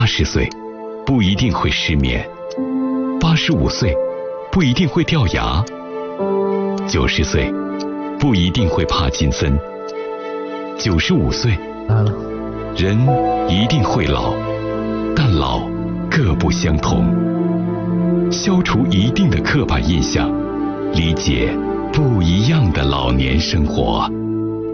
80岁不一定会失眠，85岁不一定会掉牙，90岁不一定会帕金森，95岁来了， 人一定会老，但老各不相同。消除一定的刻板印象，理解不一样的老年生活。